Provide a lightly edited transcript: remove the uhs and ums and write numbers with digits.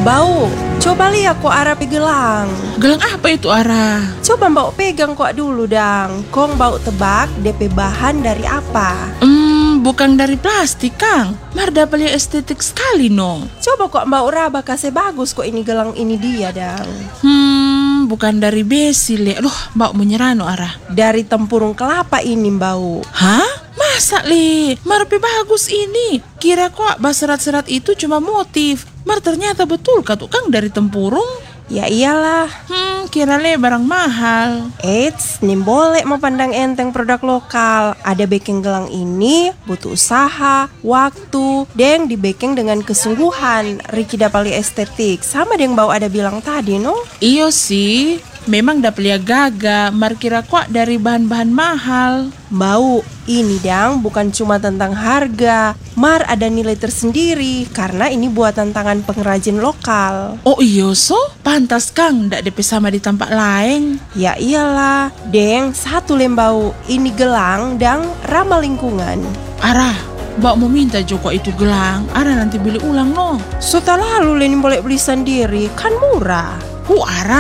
Bau, coba lihat kok Ara gelang. Gelang apa itu, Ara? Coba Mbak pegang kok dulu dang. Kong bau tebak DP bahan dari apa? Bukan dari plastik, Kang. Marda paling estetik sekali, no. Coba kok Mbak raba kasih bagus kok ini gelang ini dia dang. Bukan dari besi, Le. Loh, Mbak menyerah, no, Ara. Dari tempurung kelapa ini, Mbak. Hah? Masa, Le? Marpe bagus ini. Kira kok serat-serat itu cuma motif. Mar ternyata betul kah tuh, Kang, dari tempurung? Ya iyalah. Kira Le barang mahal. Eits, nih boleh mau pandang enteng produk lokal. Ada backing gelang ini butuh usaha, waktu, deng di backing dengan kesungguhan. Riki dapali estetik. Sama deng bau ada bilang tadi, no? Iyo sih, memang daplia gaga. Mar kira kok dari bahan-bahan mahal. Bau, ini dang bukan cuma tentang harga. Mar ada nilai tersendiri karena ini buatan tangan pengrajin lokal. Oh iyo so, pantas Kang ndak DP sama di tempat lain. Ya iyalah, deng satu lembau. Ini gelang dang ramah lingkungan. Ara, Mbak mau minta Joko itu gelang. Ara nanti beli ulang, no. Setelah lalu Lenin boleh beli sendiri, kan murah. Ara